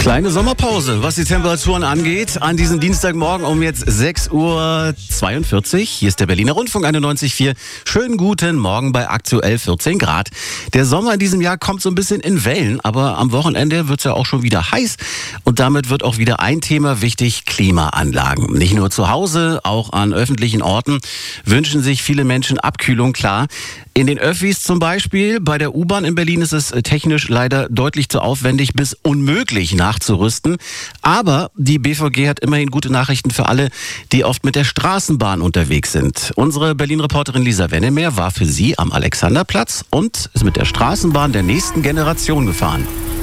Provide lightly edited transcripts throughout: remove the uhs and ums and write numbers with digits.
Kleine Sommerpause, was die Temperaturen angeht. An diesem Dienstagmorgen um jetzt 6:42 Uhr. Hier ist der Berliner Rundfunk 91,4. Schönen guten Morgen bei aktuell 14 Grad. Der Sommer in diesem Jahr kommt so ein bisschen in Wellen, aber am Wochenende wird es ja auch schon wieder heiß. Und damit wird auch wieder ein Thema wichtig: Klimaanlagen. Nicht nur zu Hause, auch an öffentlichen Orten wünschen sich viele Menschen Abkühlung, klar. In den Öffis zum Beispiel, bei der U-Bahn in Berlin ist es technisch leider deutlich zu aufwendig bis unmöglich nachzurüsten. Aber die BVG hat immerhin gute Nachrichten für alle, die oft mit der Straßenbahn unterwegs sind. Unsere Berlin-Reporterin Lisa Wennemer war für Sie am Alexanderplatz und ist mit der Straßenbahn der nächsten Generation gefahren.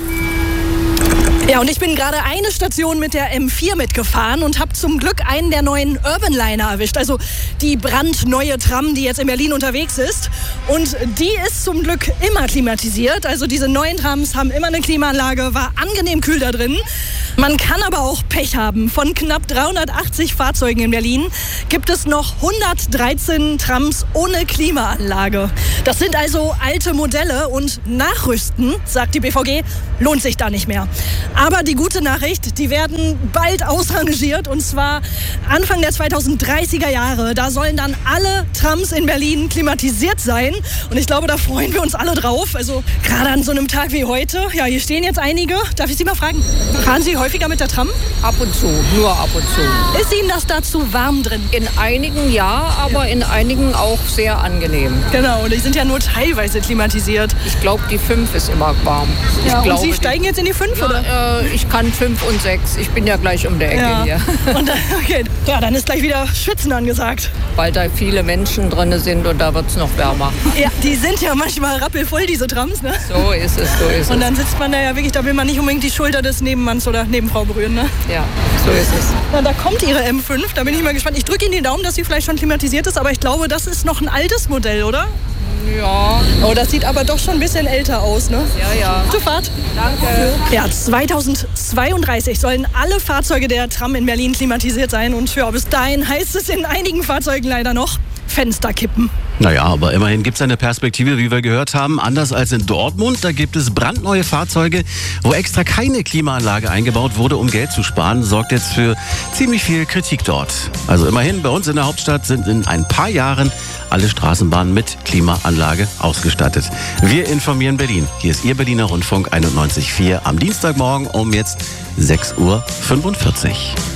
Ja, und ich bin gerade eine Station mit der M4 mitgefahren und habe zum Glück einen der neuen Urbanliner erwischt. Also die brandneue Tram, die jetzt in Berlin unterwegs ist. Und die ist zum Glück immer klimatisiert. Also diese neuen Trams haben immer eine Klimaanlage, war angenehm kühl da drin. Man kann aber auch Pech haben. Von knapp 380 Fahrzeugen in Berlin gibt es noch 113 Trams ohne Klimaanlage. Das sind also alte Modelle und Nachrüsten, sagt die BVG, lohnt sich da nicht mehr. Aber die gute Nachricht, die werden bald ausrangiert, und zwar Anfang der 2030er Jahre. Da sollen dann alle Trams in Berlin klimatisiert sein. Und ich glaube, da freuen wir uns alle drauf. Also gerade an so einem Tag wie heute. Ja, hier stehen jetzt einige. Darf ich Sie mal fragen, fahren Sie häufiger mit der Tram? Ab und zu, nur ab und zu. Ist Ihnen das da zu warm drin? In einigen ja, aber in einigen auch sehr angenehm. Genau, und die sind ja nur teilweise klimatisiert. Ich glaube, die 5 ist immer warm. Ja, ich glaube, und Sie steigen jetzt in die 5, ja, oder? Ich kann 5 und 6. Ich bin ja gleich um der Ecke hier. Und okay. Ja, dann ist gleich wieder Schwitzen angesagt. Weil da viele Menschen drin sind und da wird es noch wärmer. Ja, die sind ja manchmal rappelvoll, diese Trams, ne? So ist es, so ist es. Und dann sitzt man da ja wirklich, da will man nicht unbedingt die Schulter des Nebenmanns oder Nebenfrau berühren, ne? Ja, so ist es. Na, da kommt Ihre M5, da bin ich mal gespannt. Ich drücke Ihnen den Daumen, dass sie vielleicht schon klimatisiert ist, aber ich glaube, das ist noch ein altes Modell, oder? Ja. Oh, das sieht aber doch schon ein bisschen älter aus, ne? Ja, ja. Gute Fahrt. Danke. Ja, 2032 sollen alle Fahrzeuge der Tram in Berlin klimatisiert sein. Und ja, bis dahin heißt es in einigen Fahrzeugen leider noch Fenster kippen. Naja, aber immerhin gibt es eine Perspektive, wie wir gehört haben. Anders als in Dortmund, da gibt es brandneue Fahrzeuge, wo extra keine Klimaanlage eingebaut wurde, um Geld zu sparen. Sorgt jetzt für ziemlich viel Kritik dort. Also immerhin, bei uns in der Hauptstadt sind in ein paar Jahren alle Straßenbahnen mit Klimaanlage ausgestattet. Wir informieren Berlin. Hier ist Ihr Berliner Rundfunk 91,4 am Dienstagmorgen um jetzt 6:45 Uhr.